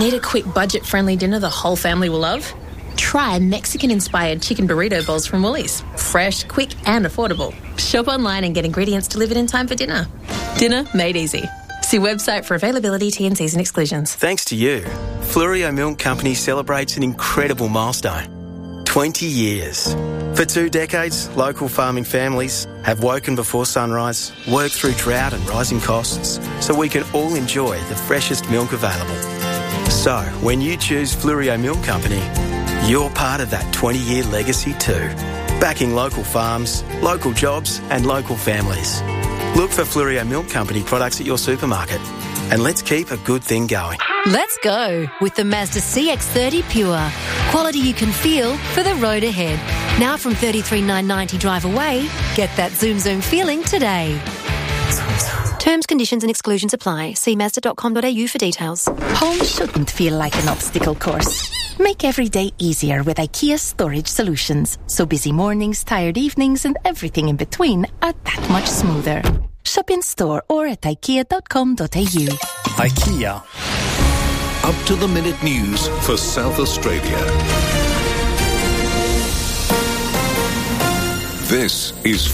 Need a quick budget-friendly dinner the whole family will love? Try Mexican-inspired chicken burrito bowls from Woolies. Fresh, quick and affordable. Shop online and get ingredients delivered in time for dinner. Dinner made easy. See website for availability, T&Cs and exclusions. Thanks to you, Flurio Milk Company celebrates an incredible milestone. 20 years. For 2 decades, local farming families have woken before sunrise, worked through drought and rising costs, so we can all enjoy the freshest milk available. So, when you choose Flurio Milk Company, you're part of that 20-year legacy too. Backing local farms, local jobs and local families. Look for Flurio Milk Company products at your supermarket. And let's keep a good thing going. Let's go with the Mazda CX-30 Pure. Quality you can feel for the road ahead. Now from $33,990 drive away, get that Zoom feeling today. Terms, conditions and exclusions apply. See Mazda.com.au for details. Home shouldn't feel like an obstacle course. Make every day easier with IKEA Storage Solutions. So busy mornings, tired evenings and everything in between are that much smoother. Shop in store or at ikea.com.au. IKEA. Up-to-the-minute news for South Australia. This is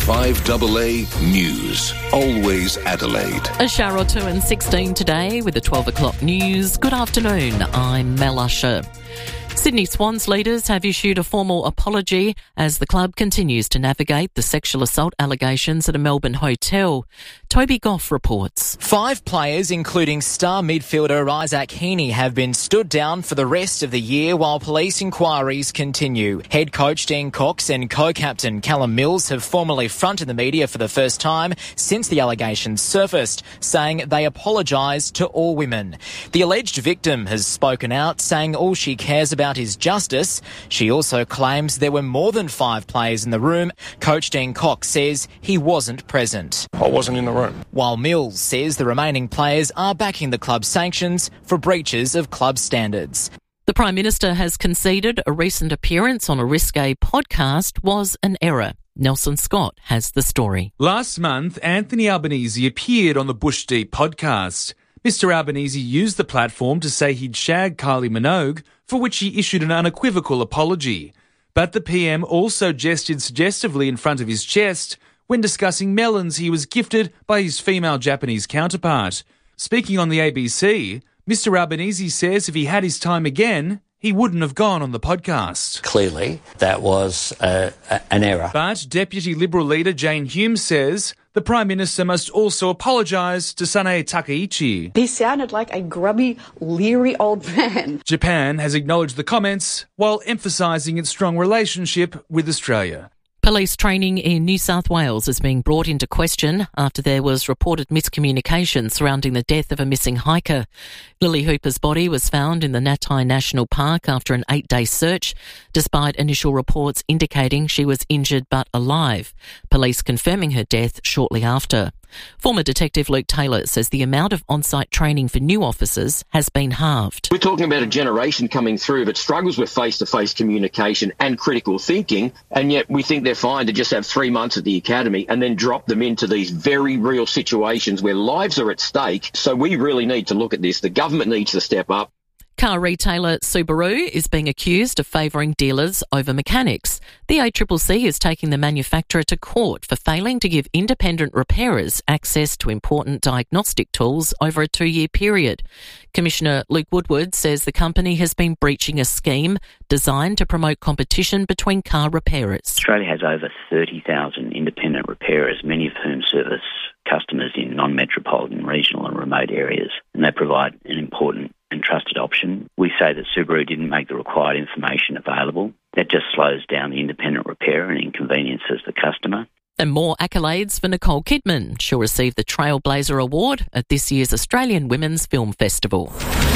5AA News. Always Adelaide. A shower or two and 16 today with the 12 o'clock news. Good afternoon, I'm Mel Usher. Sydney Swans leaders have issued a formal apology as the club continues to navigate the sexual assault allegations at a Melbourne hotel. Toby Goff reports. 5 players, including star midfielder Isaac Heaney, have been stood down for the rest of the year while police inquiries continue. Head coach Dean Cox and co-captain Callum Mills have formally fronted the media for the first time since the allegations surfaced, saying they apologise to all women. The alleged victim has spoken out, saying all she cares about is justice. She also claims there were more than 5 players in the room. Coach Dean Cox says he wasn't present. I wasn't in the room. While Mills says the remaining players are backing the club's sanctions for breaches of club standards. The Prime Minister has conceded a recent appearance on a Risque podcast was an error. Nelson Scott has the story. Last month, Anthony Albanese appeared on the Bush Deep podcast. Mr Albanese used the platform to say he'd shagged Kylie Minogue, for which he issued an unequivocal apology. But the PM also gestured suggestively in front of his chest when discussing melons he was gifted by his female Japanese counterpart. Speaking on the ABC, Mr Albanese says if he had his time again, he wouldn't have gone on the podcast. Clearly, that was an error. But Deputy Liberal leader Jane Hume says the Prime Minister must also apologise to Sanae Takaichi. He sounded like a grubby, leery old man. Japan has acknowledged the comments while emphasising its strong relationship with Australia. Police training in New South Wales is being brought into question after there was reported miscommunication surrounding the death of a missing hiker. Lily Hooper's body was found in the Natai National Park after an 8-day search, despite initial reports indicating she was injured but alive. Police confirming her death shortly after. Former Detective Luke Taylor says the amount of on-site training for new officers has been halved. We're talking about a generation coming through that struggles with face-to-face communication and critical thinking, and yet we think they're fine to just have 3 months at the academy and then drop them into these very real situations where lives are at stake. So we really need to look at this. The government needs to step up. Car retailer Subaru is being accused of favouring dealers over mechanics. The ACCC is taking the manufacturer to court for failing to give independent repairers access to important diagnostic tools over a 2-year period. Commissioner Luke Woodward says the company has been breaching a scheme designed to promote competition between car repairers. Australia has over 30,000 independent repairers, many of whom service customers in non-metropolitan, regional and remote areas, and they provide an important and trusted option. We say that Subaru didn't make the required information available. That just slows down the independent repairer and inconveniences the customer. And more accolades for Nicole Kidman. She'll receive the Trailblazer Award at this year's Australian Women's Film Festival.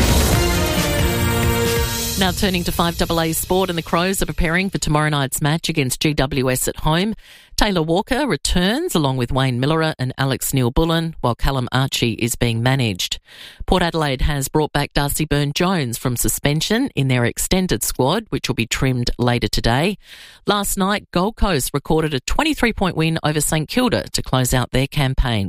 Now turning to 5AA Sport, and the Crows are preparing for tomorrow night's match against GWS at home. Taylor Walker returns along with Wayne Miller and Alex Neil-Bullen, while Callum Archie is being managed. Port Adelaide has brought back Darcy Byrne-Jones from suspension in their extended squad, which will be trimmed later today. Last night, Gold Coast recorded a 23-point win over St Kilda to close out their campaign.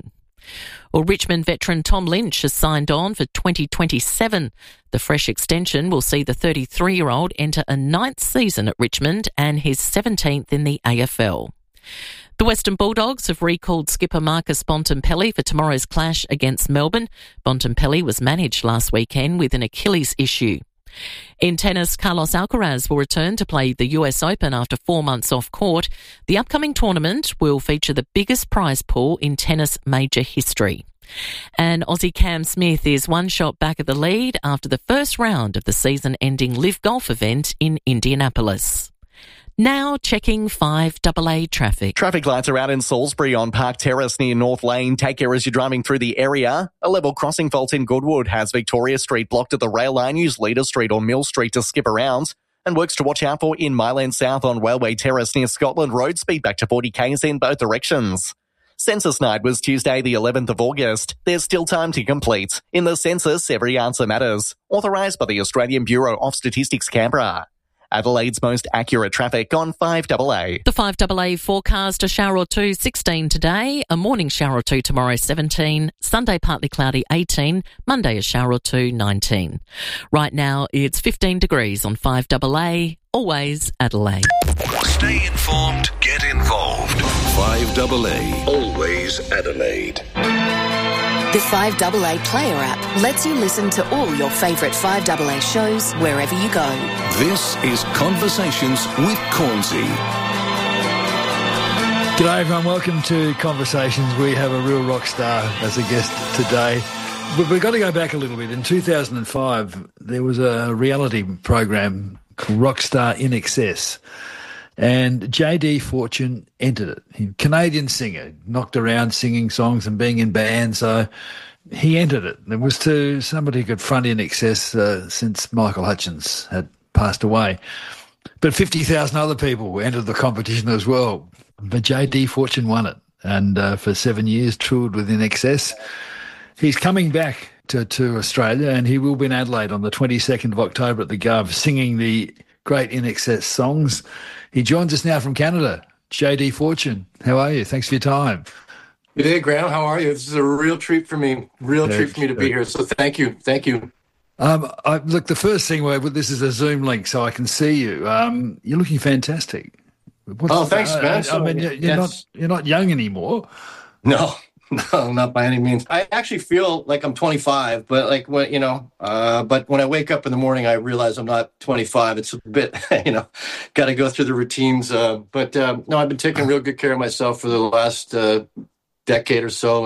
Well, Richmond veteran Tom Lynch has signed on for 2027. The fresh extension will see the 33-year-old enter a 9th season at Richmond and his 17th in the AFL. The Western Bulldogs have recalled skipper Marcus Bontempelli for tomorrow's clash against Melbourne. Bontempelli was managed last weekend with an Achilles issue. In tennis, Carlos Alcaraz will return to play the US Open after 4 months off court. The upcoming tournament will feature the biggest prize pool in tennis major history. And Aussie Cam Smith is one shot back at the lead after the first round of the season-ending Live Golf event in Indianapolis. Now checking 5AA traffic. Traffic lights are out in Salisbury on Park Terrace near North Lane. Take care as you're driving through the area. A level crossing fault in Goodwood has Victoria Street blocked at the rail line. Use Leader Street or Mill Street to skip around. And works to watch out for in Myland South on Railway Terrace near Scotland Road. Speed back to 40 k's in both directions. Census night was Tuesday the 11th of August. There's still time to complete. In the census, every answer matters. Authorised by the Australian Bureau of Statistics, Canberra. Adelaide's most accurate traffic on 5AA. The 5AA forecast, a shower or two, 16 today, a morning shower or two tomorrow, 17, Sunday partly cloudy, 18, Monday a shower or two, 19. Right now it's 15 degrees on 5AA, always Adelaide. Stay informed, get involved. 5AA, always Adelaide. The 5AA Player app lets you listen to all your favourite 5AA shows wherever you go. This is Conversations with Cornsey. G'day everyone, welcome to Conversations. We have a real rock star as a guest today. But we've got to go back a little bit. In 2005, there was a reality program called Rockstar In Excess. And J.D. Fortune entered it. He, Canadian singer, knocked around singing songs and being in bands, so he entered it. It was to somebody who could front In Excess since Michael Hutchins had passed away. But 50,000 other people entered the competition as well. But J.D. Fortune won it, and for 7 years toured with In Excess. He's coming back to Australia, and he will be in Adelaide on the 22nd of October at the Gov, singing the great In Excess songs. He joins us now from Canada. J.D. Fortune, how are you? Thanks for your time. Good day, Graham. How are you? This is a real treat for me. Treat for me to be here. So thank you. Look, the first thing, this is a Zoom link, so I can see you. You're looking fantastic. Thanks, man. I mean, you're not young anymore. No, not by any means. I actually feel like I'm 25, but but when I wake up in the morning, I realize I'm not 25. It's a bit, got to go through the routines. No, I've been taking real good care of myself for the last decade or so,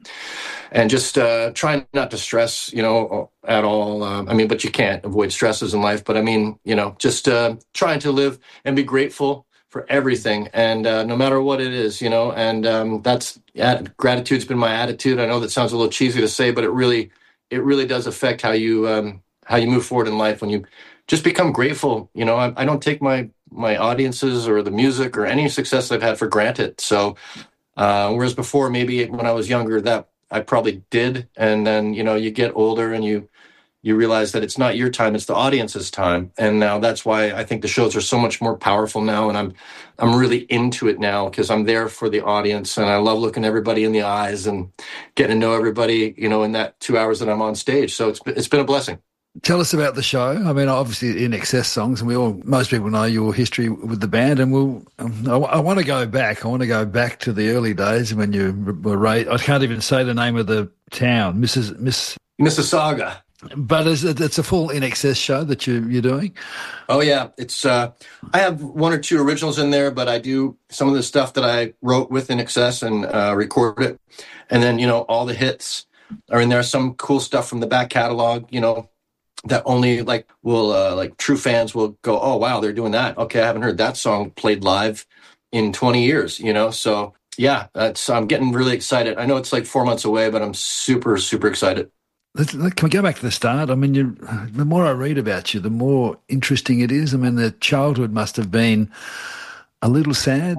and just trying not to stress, at all. But you can't avoid stresses in life. But just trying to live and be grateful for everything, and no matter what it is, and that's gratitude's been my attitude. I know that sounds a little cheesy to say, but it really does affect how you move forward in life when you just become grateful. I don't take my audiences or the music or any success I've had for granted. So whereas before, maybe when I was younger, that I probably did, and then you get older and you realize that it's not your time, it's the audience's time. And now that's why I think the shows are so much more powerful now. And I'm really into it now because I'm there for the audience, and I love looking everybody in the eyes and getting to know everybody, in that 2 hours that I'm on stage. So it's been a blessing. Tell us about the show. Obviously In Excess songs, and most people know your history with the band. And I want to go back. I want to go back to the early days when you were raised. I can't even say the name of the town, Mississauga. But it's a full In Excess show that you're doing? Oh, yeah. It's I have one or two originals in there, but I do some of the stuff that I wrote with In Excess and record it. And then, all the hits are in there. Some cool stuff from the back catalog, that only will true fans will go, oh, wow, they're doing that. Okay, I haven't heard that song played live in 20 years, So, yeah, I'm getting really excited. I know it's 4 months away, but I'm super, super excited. Can we go back to the start? The more I read about you, the more interesting it is. The childhood must have been a little sad.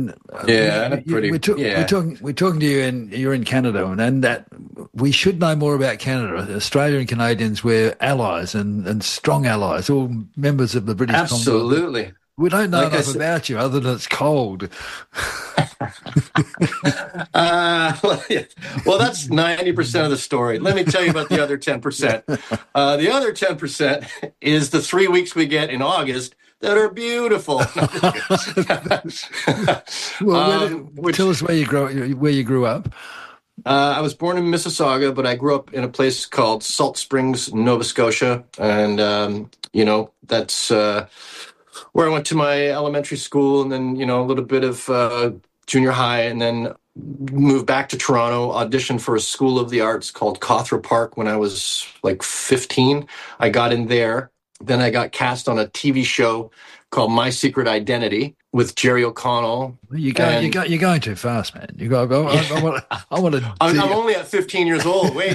We're talking to you, and you're in Canada, and that we should know more about Canada. Australia and Canadians, we're allies and strong allies, all members of the British Commonwealth. We don't know enough about you other than it's cold. Well, that's 90% of the story. Let me tell you about the other 10%. The other 10% is the 3 weeks we get in August that are beautiful. Well, tell us where you grew up. I was born in Mississauga, but I grew up in a place called Salt Springs, Nova Scotia. And, that's where I went to my elementary school and then, a little bit of junior high, and then moved back to Toronto, auditioned for a School of the Arts called Cawthra Park when I was like 15. I got in there. Then I got cast on a TV show called My Secret Identity with Jerry O'Connell. You're going too fast, man. You got to go. I want to. I'm only at 15 years old. Wait,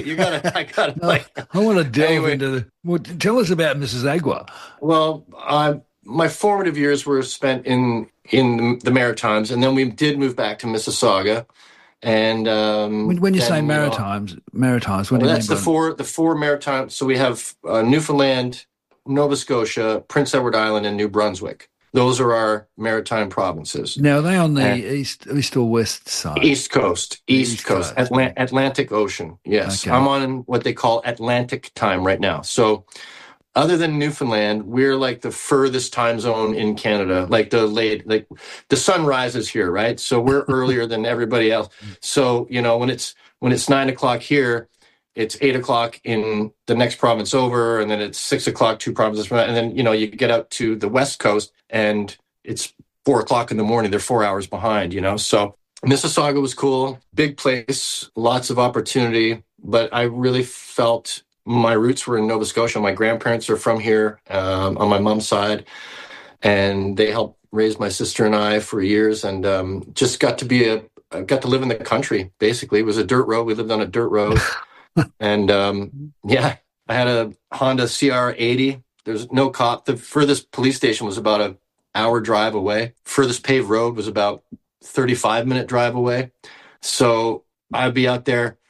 I want to delve into. Well, tell us about Mrs. Agua. Well, my formative years were spent in the Maritimes, and then we did move back to Mississauga. And when you say Maritimes, what do you mean? That's the four Maritimes. So we have Newfoundland, Nova Scotia, Prince Edward Island, and New Brunswick. Those are our maritime provinces. Now, are they on the east or west side? East Coast. Atlantic Ocean, yes. Okay. I'm on what they call Atlantic time right now. So other than Newfoundland, we're like the furthest time zone in Canada, like the sun rises here, right? So we're earlier than everybody else. So, when it's 9 o'clock here, it's 8 o'clock in the next province over, and then it's 6 o'clock, 2 provinces from that. And then, you get out to the West Coast and it's 4 o'clock in the morning. They're 4 hours behind, So Mississauga was cool, big place, lots of opportunity, but I really felt my roots were in Nova Scotia. My grandparents are from here on my mom's side, and they helped raise my sister and I for years, and just got to live in the country, basically. It was a dirt road. We lived on a dirt road. And I had a Honda CR80. There's no cop. The furthest police station was about an hour drive away. Furthest paved road was about 35-minute drive away. So I'd be out there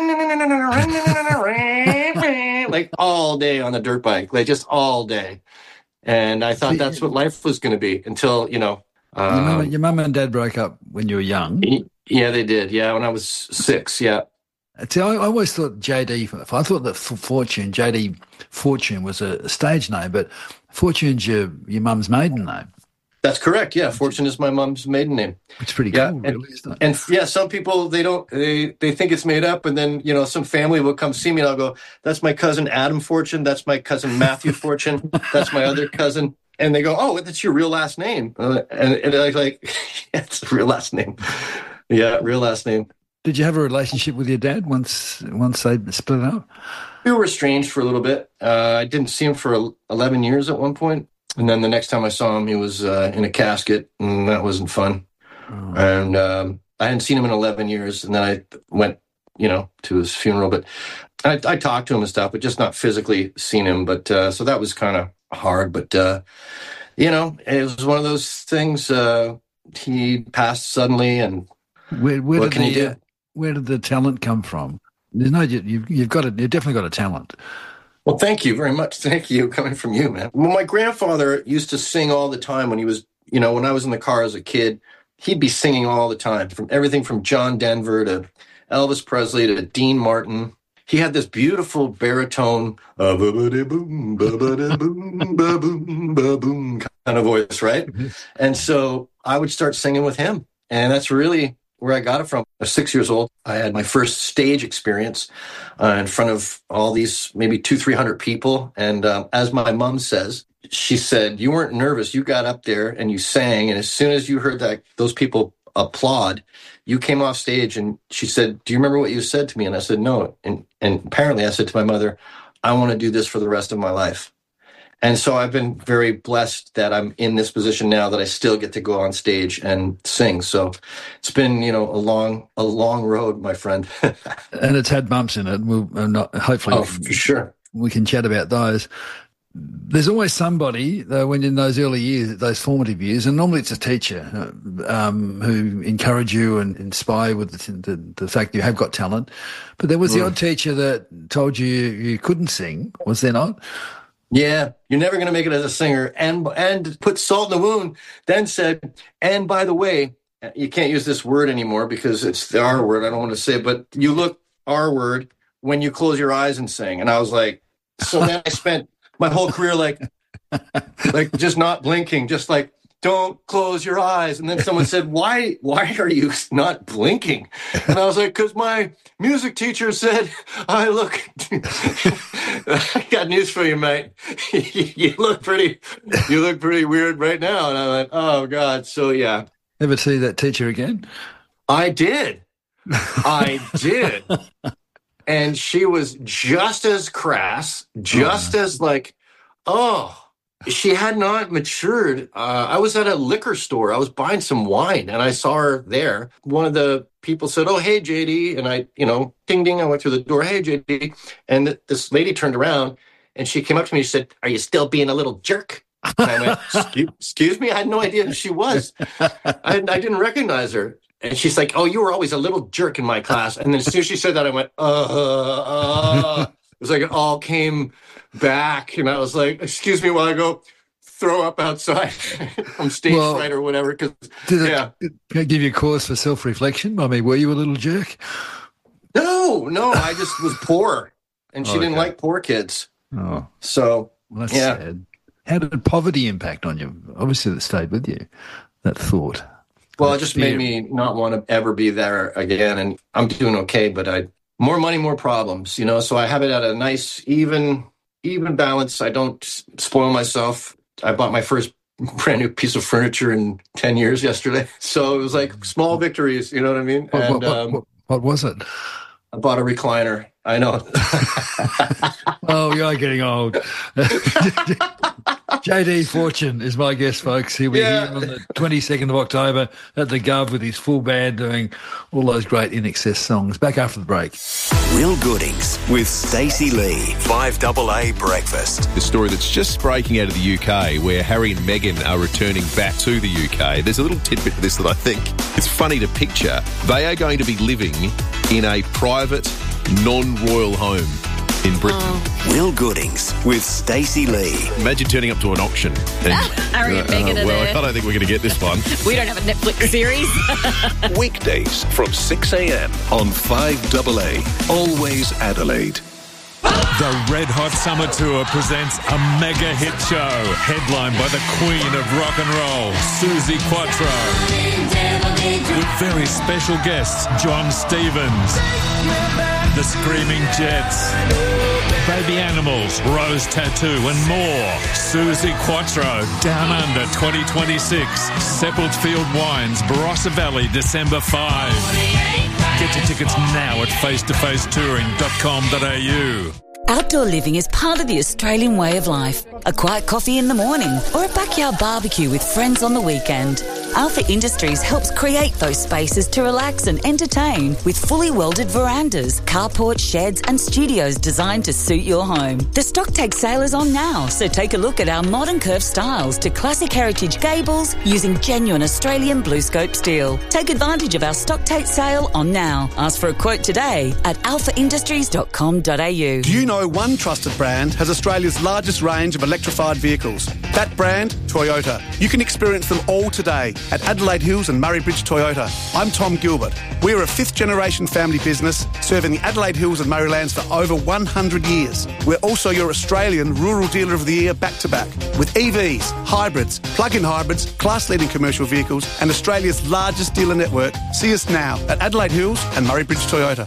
like all day on the dirt bike, like just all day. And I thought that's what life was going to be until, your mum and dad broke up when you were young. Yeah, they did. Yeah, when I was 6. Yeah. See, I always thought I thought that JD Fortune was a stage name, but Fortune's your mum's maiden name. That's correct. Yeah, Fortune is my mom's maiden name. It's pretty cool, really, isn't it? And some people they think it's made up, and then some family will come see me, and I'll go, "That's my cousin Adam Fortune. That's my cousin Matthew Fortune. That's my other cousin." And they go, "Oh, that's your real last name?" And I like, yeah, it's a real last name. Yeah, real last name. Did you have a relationship with your dad once they split up? We were estranged for a little bit. I didn't see him for 11 years at one point. And then the next time I saw him, he was in a casket, and that wasn't fun. Oh. And I hadn't seen him in 11 years. And then I went, to his funeral. But I talked to him and stuff, but just not physically seen him. But so that was kind of hard. But, it was one of those things. He passed suddenly, and what can you do? Where did the talent come from? You've definitely got a talent. Well, thank you very much. Thank you, coming from you, man. Well, my grandfather used to sing all the time when he was, when I was in the car as a kid. He'd be singing all the time, from everything from John Denver to Elvis Presley to Dean Martin. He had this beautiful baritone, ba-ba-da-boom, ba-ba-da-boom, ba-boom, ba-boom kind of voice, right? Mm-hmm. And so I would start singing with him, and that's really where I got it from. I was 6 years old. I had my first stage experience in front of all these maybe 200-300 people. And as my mom says, she said, "You weren't nervous. You got up there and you sang. And as soon as you heard that those people applaud, you came off stage." And she said, "Do you remember what you said to me?" And I said, "No." And apparently I said to my mother, "I want to do this for the rest of my life." And so I've been very blessed that I'm in this position now that I still get to go on stage and sing. So it's been, a long road, my friend. And it's had bumps in it. Hopefully, for sure, we can chat about those. There's always somebody, though, when in those early years, those formative years, and normally it's a teacher who encourage you and inspire you with the fact that you have got talent. But there was the odd teacher that told you couldn't sing, was there not? Yeah, you're never going to make it as a singer. And put salt in the wound, then said, and by the way, you can't use this word anymore because it's the R word. I don't want to say it, but you look R word when you close your eyes and sing. And I was like, so then I spent my whole career like just not blinking, just like, don't close your eyes. And then someone said, why are you not blinking? And I was like, because my music teacher said, I got news for you, mate. you look pretty weird right now. And I went, oh God. So yeah. Ever see that teacher again? I did. And she was just as crass, as like, she had not matured. I was at a liquor store. I was buying some wine, and I saw her there. One of the people said, oh, hey, JD. And I, ding, ding, I went through the door, hey, JD. And this lady turned around, and she came up to me and she said, are you still being a little jerk? And I went, excuse me? I had no idea who she was. I didn't recognize her. And she's like, oh, you were always a little jerk in my class. And then as soon as she said that, I went, It was like it all came back. And I was like, excuse me while I go throw up outside from stage fright or whatever. Did it give you cause for self-reflection? I mean, were you a little jerk? No, I just was poor. And she didn't like poor kids. Oh. So, that's sad. How did poverty impact on you? Obviously, that stayed with you, that thought. Well, it just made me not want to ever be there again. And I'm doing okay, but more money, more problems, So I have it at a nice, even balance. I don't spoil myself. I bought my first brand new piece of furniture in 10 years yesterday. So it was like small victories, you know what I mean? What was it? I bought a recliner. I know. Oh, you're getting old. JD Fortune is my guest, folks. He'll be here on the 22nd of October at the Gov with his full band doing all those great In Excess songs. Back after the break. Real Goodings with Stacey Lee. 5AA Breakfast. The story that's just breaking out of the UK where Harry and Meghan are returning back to the UK. There's a little tidbit to this that I think it's funny to picture. They are going to be living in a private, non-royal home in Britain. Real Goodings with Stacey Lee. Imagine turning up to an auction. And, Harry and Meghan are there. I don't think we're going to get this one. We don't have a Netflix series. Weekdays from 6 a.m. on 5AA. Always Adelaide. The Red Hot Summer Tour presents a mega hit show headlined by the queen of rock and roll, Suzi Quatro. With very special guests, John Stevens, The Screaming Jets, Baby Animals, Rose Tattoo and more. Suzi Quatro, Down Under 2026. Seppeltfield Wines, Barossa Valley, December 5. Get your tickets now at facetofacetouring.com.au. Outdoor living is part of the Australian way of life. A quiet coffee in the morning or a backyard barbecue with friends on the weekend. Alpha Industries helps create those spaces to relax and entertain with fully welded verandas, carports, sheds and studios designed to suit your home. The stock take sale is on now, so take a look at our modern curved styles to classic heritage gables using genuine Australian BlueScope steel. Take advantage of our stock take sale on now. Ask for a quote today at alphaindustries.com.au. Do you know one trusted brand has Australia's largest range of electrified vehicles? That brand, Toyota. You can experience them all today at Adelaide Hills and Murray Bridge Toyota. I'm Tom Gilbert. We're a fifth-generation family business serving the Adelaide Hills and Murraylands for over 100 years. We're also your Australian Rural Dealer of the Year back-to-back with EVs, hybrids, plug-in hybrids, class-leading commercial vehicles and Australia's largest dealer network. See us now at Adelaide Hills and Murray Bridge Toyota.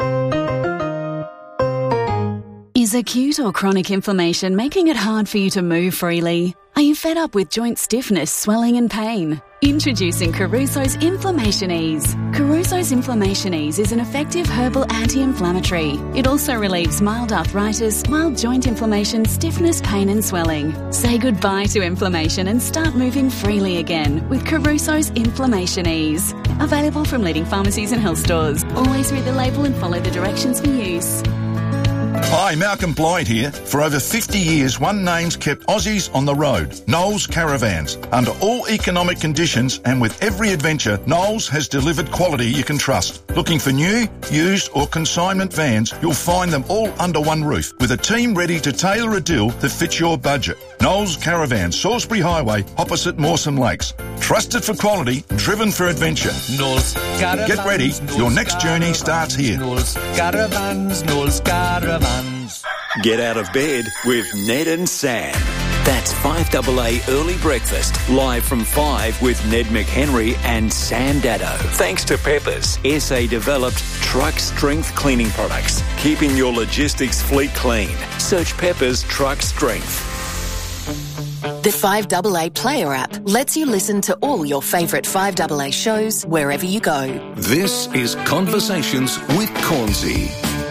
Is acute or chronic inflammation making it hard for you to move freely? Are you fed up with joint stiffness, swelling and pain? Introducing Caruso's Inflammation Ease. Caruso's Inflammation Ease is an effective herbal anti-inflammatory. It also relieves mild arthritis, mild joint inflammation, stiffness, pain and swelling. Say goodbye to inflammation and start moving freely again with Caruso's Inflammation Ease. Available from leading pharmacies and health stores. Always read the label and follow the directions for use. Hi, Malcolm Blythe here. For over 50 years, one name's kept Aussies on the road, Knowles Caravans. Under all economic conditions and with every adventure, Knowles has delivered quality you can trust. Looking for new, used or consignment vans, you'll find them all under one roof with a team ready to tailor a deal that fits your budget. Knowles Caravans, Salisbury Highway, opposite Mawson Lakes. Trusted for quality, driven for adventure. Knowles Caravans. Get ready, your next journey starts here. Knowles Caravans, Knowles Caravans. Get out of bed with Ned and Sam. That's 5AA Early Breakfast, live from 5 with Ned McHenry and Sam Daddo. Thanks to Peppers, SA-developed truck strength cleaning products, keeping your logistics fleet clean. Search Peppers Truck Strength. The 5AA Player app lets you listen to all your favourite 5AA shows wherever you go. This is Conversations with Cornsey.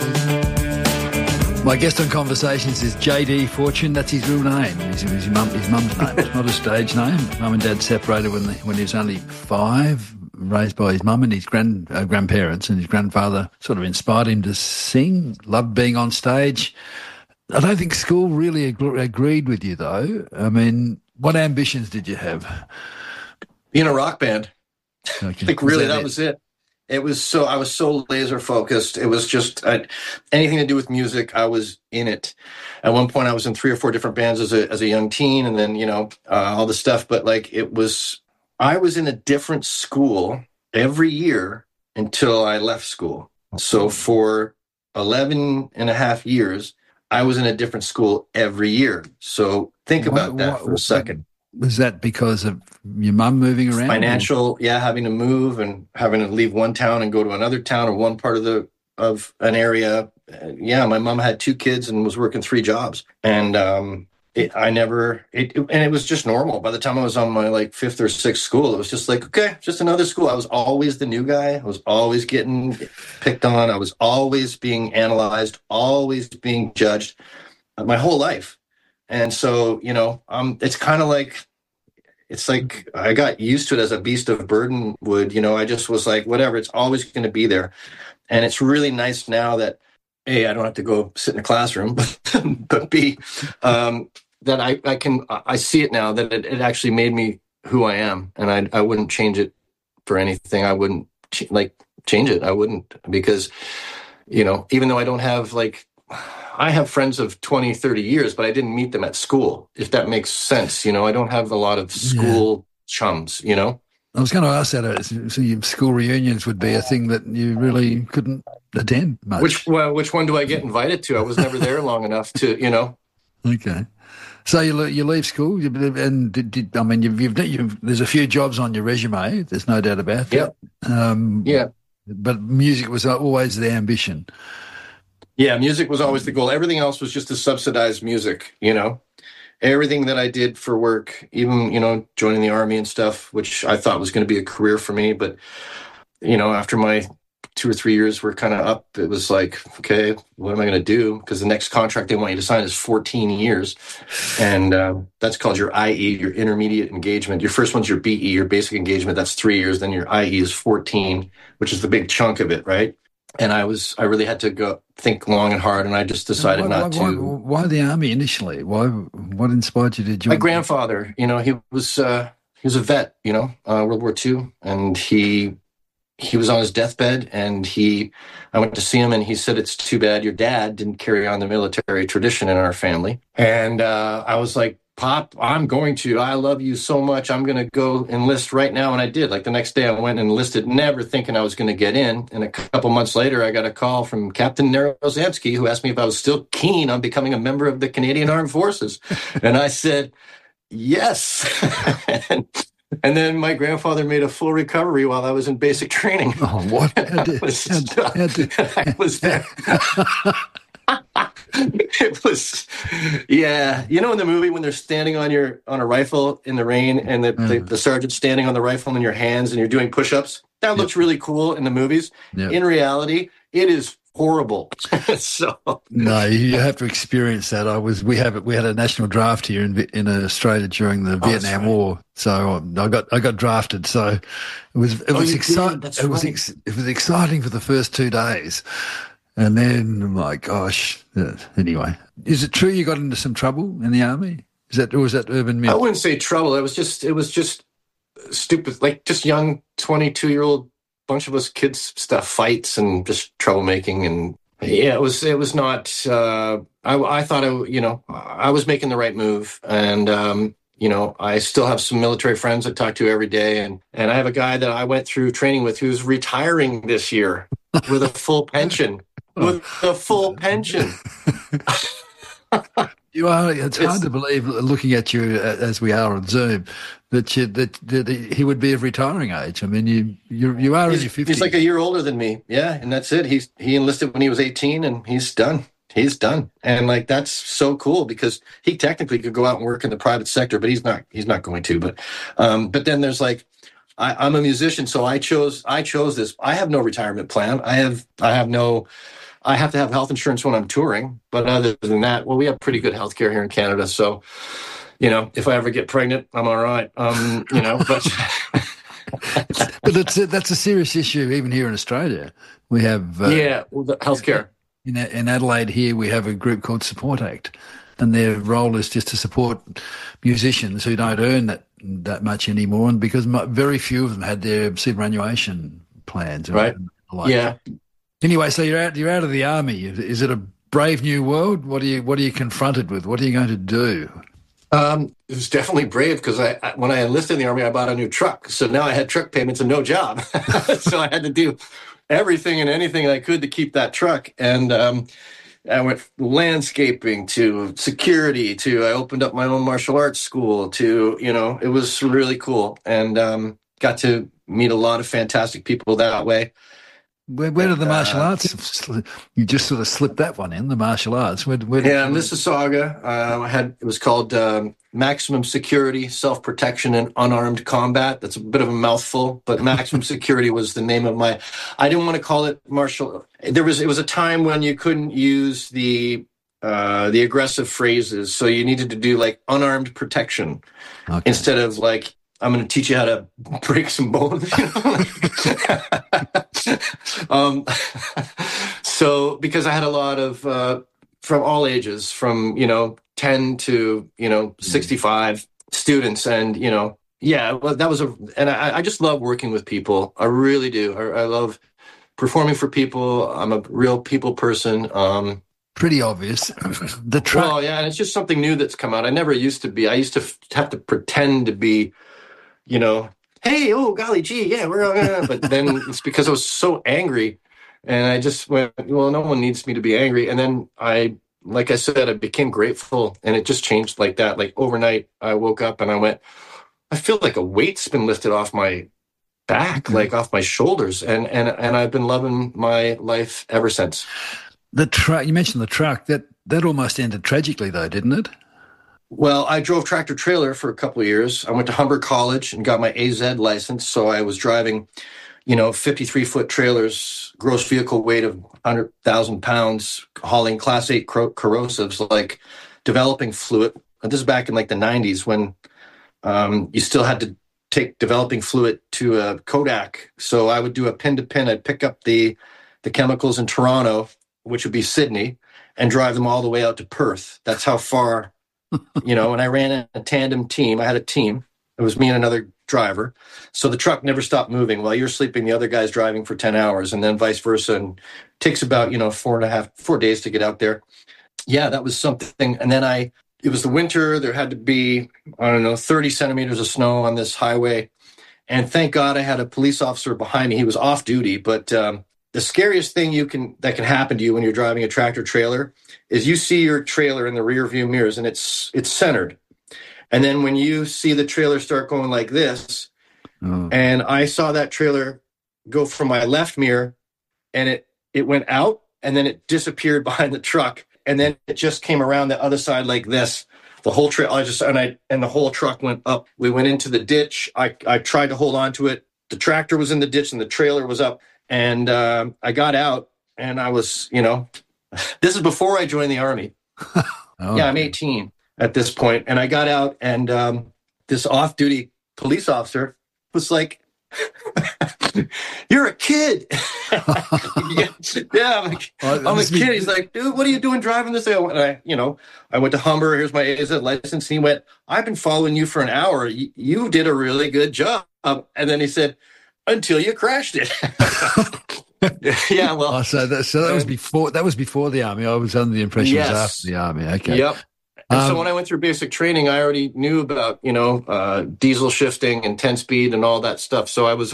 My guest on Conversations is JD Fortune. That's his real name. His mum's name. It's not a stage name. Mum and Dad separated when he was only 5, raised by his mum and his grandparents, and his grandfather sort of inspired him to sing, loved being on stage. I don't think school really agreed with you, though. I mean, what ambitions did you have? Being a rock band. Okay. I think really that was it. I was so laser focused. It was just anything to do with music. I was in it. At one point, I was in 3 or 4 different bands as a young teen, and then all the stuff. But I was in a different school every year until I left school. So for 11 and a half years, I was in a different school every year. So think about that for a second. Was that because of your mum moving around? Financial, having to move and having to leave one town and go to another town or one part of an area. My mum had 2 kids and was working 3 jobs, and it was just normal. By the time I was on my 5th or 6th school, it was just okay, just another school. I was always the new guy. I was always getting picked on. I was always being analyzed, always being judged my whole life. And so, it's kind of it's like I got used to it as a beast of burden would. I just was whatever, it's always going to be there. And it's really nice now that, A, I don't have to go sit in a classroom, but B, that I see it now that it actually made me who I am. And I wouldn't change it for anything. I wouldn't change it. I wouldn't, because, even though I don't have I have friends of 20, 30 years, but I didn't meet them at school, if that makes sense. I don't have a lot of school chums, I was going to ask that. So your school reunions would be a thing that you really couldn't attend much. Which one do I get invited to? I was never there long enough to, Okay. So you leave school, and there's a few jobs on your resume. There's no doubt about that. Yeah. But music was always the ambition. Yeah, music was always the goal. Everything else was just to subsidize music, Everything that I did for work, even, joining the Army and stuff, which I thought was going to be a career for me. But, after my 2 or 3 years were kind of up, it was okay, what am I going to do? Because the next contract they want you to sign is 14 years. And that's called your IE, your intermediate engagement. Your first one's your BE, your basic engagement. That's 3 years. Then your IE is 14, which is the big chunk of it, right? And I really had to go think long and hard, and I just decided not to. Why the Army initially? What inspired you to join? My grandfather, he was a vet, World War II, and he was on his deathbed, and I went to see him, and he said, "It's too bad your dad didn't carry on the military tradition in our family." And I was like, "Pop, I love you so much. I'm going to go enlist right now." And I did. The next day I went and enlisted, never thinking I was going to get in. And a couple months later, I got a call from Captain Narozamsky, who asked me if I was still keen on becoming a member of the Canadian Armed Forces. And I said, yes. And then my grandfather made a full recovery while I was in basic training. Oh, what? I was there. It was, in the movie when they're standing on a rifle in the rain, and the sergeant's standing on the rifle in your hands, and you're doing push-ups. That looks really cool in the movies. Yep. In reality, it is horrible. So no, you have to experience that. We had a national draft here in Australia during the Vietnam War. So I got drafted. So it was exciting. It was exciting for the first 2 days. And then, my gosh, anyway. Is it true you got into some trouble in the Army? Or was that urban myth? I wouldn't say trouble. It was just stupid, like just young 22-year-old bunch of us kids stuff, fights and just troublemaking. And yeah, it was not, I thought I was making the right move. And, I still have some military friends I talk to every day. And I have a guy that I went through training with who's retiring this year with a full pension. You are. It's hard to believe, looking at you as we are on Zoom, that he would be of retiring age. I mean, you are in your 50s. He's like a year older than me. Yeah, and that's it. He enlisted when he was 18, and he's done. He's done, and like that's so cool because he technically could go out and work in the private sector, but he's not going to. But then there's like, I'm a musician, so I chose this. I have no retirement plan. I have to have health insurance when I'm touring, but other than that, well, we have pretty good health care here in Canada. So, if I ever get pregnant, I'm all right. But that's a serious issue even here in Australia. We have the health care. In Adelaide here, we have a group called Support Act, and their role is just to support musicians who don't earn that much anymore, and because very few of them had their superannuation plans. Right. Yeah. Anyway, so you're out of the Army. Is it a brave new world? What are you confronted with? What are you going to do? It was definitely brave because when I enlisted in the Army, I bought a new truck. So now I had truck payments and no job. So I had to do everything and anything I could to keep that truck. And I went from landscaping to security to I opened up my own martial arts school to, it was really cool. And got to meet a lot of fantastic people that way. Where did the martial arts? You just sort of slipped that one in, the martial arts. Mississauga. It was called Maximum Security, Self-Protection, and Unarmed Combat. That's a bit of a mouthful, but Maximum Security was the name of my. I didn't want to call it martial. It was a time when you couldn't use the aggressive phrases, so you needed to do like unarmed protection instead of like, I'm going to teach you how to break some bones. So because I had a lot of from all ages, from 10 to 65 students, and that was and I just love working with people. I really do. I love performing for people. I'm a real people person. Pretty obvious. The truck. Well, yeah, and it's just something new that's come out. I never used to be. I used to have to pretend to be. Hey, oh, golly gee, yeah, but then it's because I was so angry and I just went, well, no one needs me to be angry. And then like I said, I became grateful and it just changed like that. Like overnight, I woke up and I went, I feel like a weight's been lifted off my back, like off my shoulders. And I've been loving my life ever since. The truck, you mentioned the truck, that almost ended tragically though, didn't it? Well, I drove tractor trailer for a couple of years. I went to Humber College and got my AZ license. So I was driving, 53-foot trailers, gross vehicle weight of 100,000 pounds, hauling Class 8 corrosives like developing fluid. And this is back in like the 90s when you still had to take developing fluid to a Kodak. So I would do a pin to pin. I'd pick up the chemicals in Toronto, which would be Sydney, and drive them all the way out to Perth. That's how far. And I ran a tandem team. I had a team. It was me and another driver. So the truck never stopped moving. While you're sleeping, the other guy's driving for 10 hours and then vice versa. And it takes about, 4 days to get out there. Yeah, that was something. And then it was the winter. There had to be, 30 centimeters of snow on this highway. And thank God I had a police officer behind me. He was off duty. But the scariest thing that can happen to you when you're driving a tractor trailer is you see your trailer in the rear view mirrors and it's centered. And then when you see the trailer start going like this, and I saw that trailer go from my left mirror and it went out and then it disappeared behind the truck. And then it just came around the other side like this. The whole trailer, and the whole truck went up. We went into the ditch. I tried to hold on to it. The tractor was in the ditch and the trailer was up. And I got out and I was, this is before I joined the Army. I'm 18 at this point. And I got out and this off-duty police officer was like, you're a kid. Yeah, I'm a kid. He's like, dude, what are you doing driving this? I went to Humber. Here's my AZ license. And he went, I've been following you for an hour. You did a really good job. And then he said, until you crashed it. Yeah, well. So that was before. That was before the Army. I was under the impression it was after the Army. Okay. Yep. And so when I went through basic training, I already knew about, diesel shifting and 10-speed and all that stuff. So I was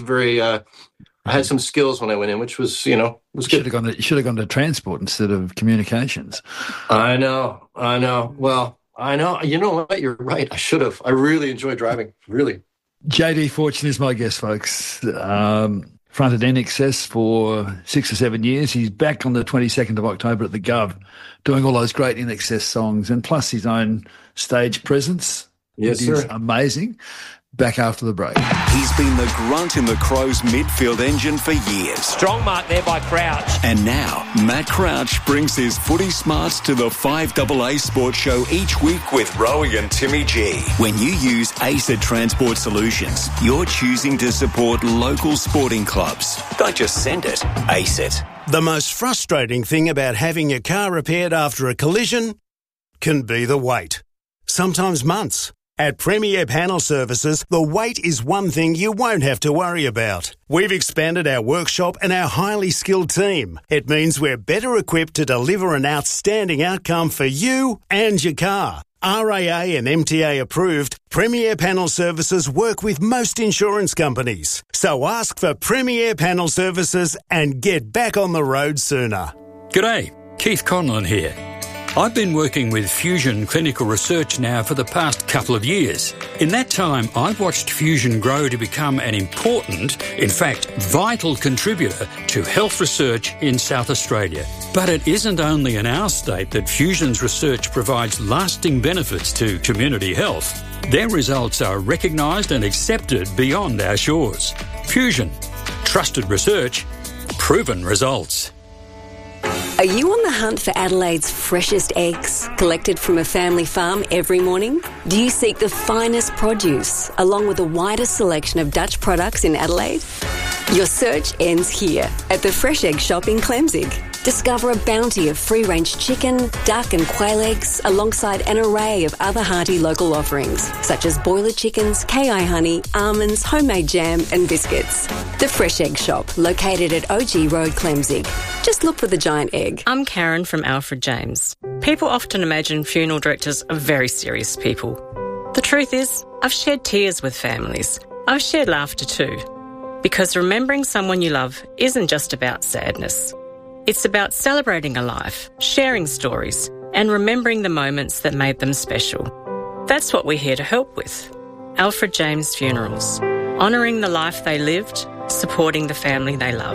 I had some skills when I went in, which was, was good. You should have gone to transport instead of communications. I know. Well, I know. You know what? You're right. I should have. I really enjoy driving. Really. JD Fortune is my guest, folks. Fronted INXS for 6 or 7 years. He's back on the 22nd of October at the Gov, doing all those great INXS songs, and plus his own stage presence. Yes, it sir. is amazing. Back after the break. He's been the grunt in the Crows midfield engine for years. Strong mark there by Crouch. And now, Matt Crouch brings his footy smarts to the 5AA Sports Show each week with Rowie and Timmy G. When you use ACET Transport Solutions, you're choosing to support local sporting clubs. Don't just send it, ACET. The most frustrating thing about having your car repaired after a collision can be the wait. Sometimes months. At Premier Panel Services, the wait is one thing you won't have to worry about. We've expanded our workshop and our highly skilled team. It means we're better equipped to deliver an outstanding outcome for you and your car. RAA and MTA approved, Premier Panel Services work with most insurance companies. So ask for Premier Panel Services and get back on the road sooner. G'day, Keith Conlon here. I've been working with Fusion Clinical Research now for the past couple of years. In that time, I've watched Fusion grow to become an important, in fact, vital contributor to health research in South Australia. But it isn't only in our state that Fusion's research provides lasting benefits to community health. Their results are recognised and accepted beyond our shores. Fusion. Trusted research. Proven results. Are you on the hunt for Adelaide's freshest eggs, collected from a family farm every morning? Do you seek the finest produce, along with the widest selection of Dutch products in Adelaide? Your search ends here, at the Fresh Egg Shop in Clemzig. Discover a bounty of free-range chicken, duck and quail eggs, alongside an array of other hearty local offerings, such as boiler chickens, KI honey, almonds, homemade jam and biscuits. The Fresh Egg Shop, located at OG Road, Clemzig. Just look for the giant egg. I'm Karen from Alfred James. People often imagine funeral directors are very serious people. The truth is, I've shared tears with families. I've shared laughter too. Because remembering someone you love isn't just about sadness. It's about celebrating a life, sharing stories, and remembering the moments that made them special. That's what we're here to help with. Alfred James Funerals. Honouring the life they lived, supporting the family they love.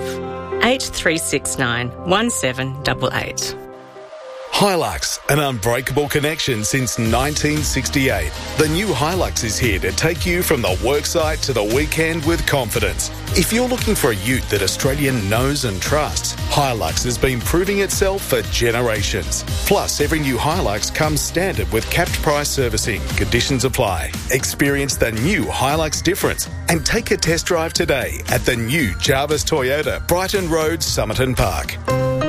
8369 1788. Hilux, an unbreakable connection since 1968. The new Hilux is here to take you from the worksite to the weekend with confidence. If you're looking for a ute that Australia knows and trusts, Hilux has been proving itself for generations. Plus, every new Hilux comes standard with capped price servicing. Conditions apply. Experience the new Hilux difference and take a test drive today at the new Jarvis Toyota, Brighton Road, Somerton Park.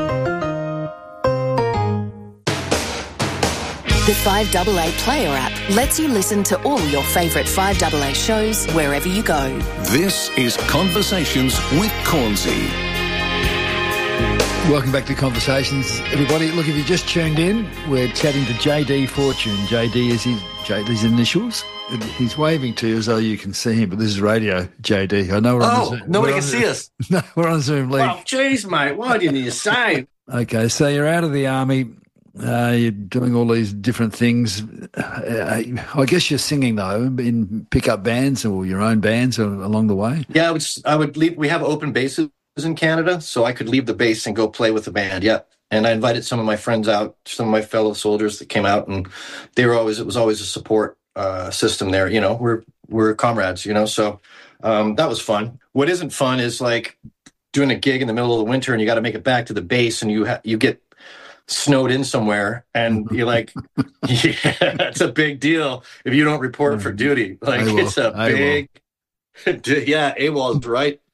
The 5AA Player app lets you listen to all your favourite 5AA shows wherever you go. This is Conversations with Cornsey. Welcome back to Conversations, everybody. Look, if you just tuned in, we're chatting to JD Fortune. JD is JD's initials. He's waving to you as though you can see him, but this is radio, JD. I know we're on Zoom. Nobody can see us. No, we're on Zoom League. Oh, jeez, mate. Why didn't you say? Okay, so you're out of the Army. You're doing all these different things. I guess you're singing, though, in pickup bands or your own bands along the way? Yeah, I would leave. We have open bases in Canada, so I could leave the base and go play with the band, yeah. And I invited some of my friends out, some of my fellow soldiers that came out, and it was always a support system there, you know. We're comrades, you know, so that was fun. What isn't fun is, like, doing a gig in the middle of the winter and you got to make it back to the base and you get snowed in somewhere and you're like, yeah, it's a big deal if you don't report for duty. Like, it's a big, yeah, AWOL is right.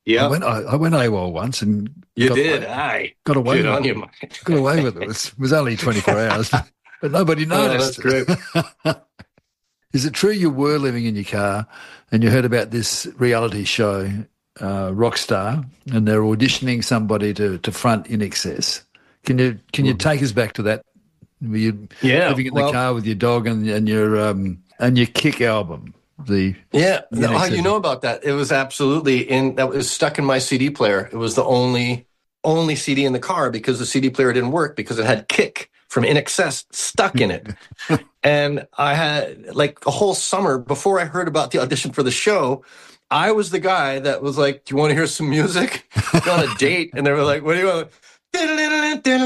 Yeah. I went AWOL once and You got did. got away Good with on it. you, Mike. Got away with it. It was only 24 hours, but nobody noticed. Oh, that's great. Is it true you were living in your car and you heard about this reality show, Rockstar, and they're auditioning somebody to front In Excess? Can you take us back to that? Were you living in the car with your dog and your Kick album? You know about that. It was absolutely that was stuck in my CD player. It was the only CD in the car because the CD player didn't work because it had Kick from In Excess stuck in it. And I had like a whole summer before I heard about the audition for the show, I was the guy that was like, do you want to hear some music? On a date. And they were like, what do you want? They're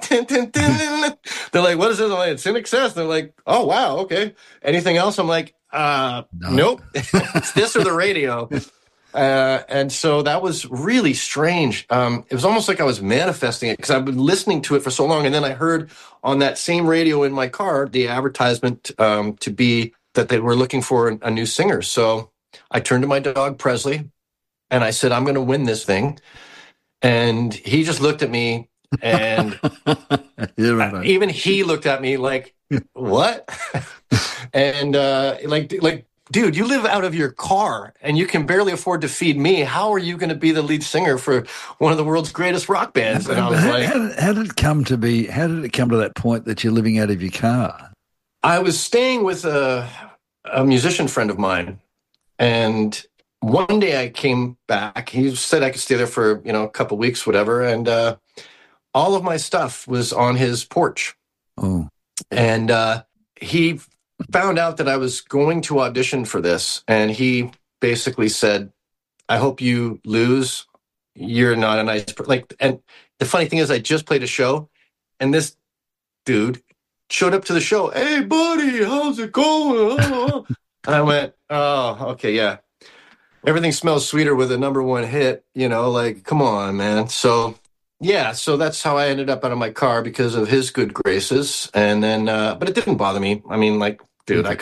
like, what is this? I'm like, it's In Excess. They're like, oh, wow. Okay. Anything else? I'm like, nope. It's this or the radio. And so that was really strange. It was almost like I was manifesting it because I've been listening to it for so long. And then I heard on that same radio in my car, the advertisement to be that they were looking for a new singer. So I turned to my dog, Presley, and I said, I'm going to win this thing. And he just looked at me and even he looked at me like, what? And like, dude, you live out of your car and you can barely afford to feed me. How are you going to be the lead singer for one of the world's greatest rock bands? And I was like, how did it come to that point that you're living out of your car? I was staying with a musician friend of mine, and one day I came back. He said I could stay there for, a couple of weeks, whatever. And all of my stuff was on his porch. Oh. And he found out that I was going to audition for this. And he basically said, I hope you lose. You're not a nice person. And the funny thing is I just played a show and this dude showed up to the show. Hey, buddy, how's it going? And I went, oh, okay, yeah. Everything smells sweeter with a number one hit, come on, man. So, yeah, so that's how I ended up out of my car because of his good graces. And then, but it didn't bother me. I mean, dude, I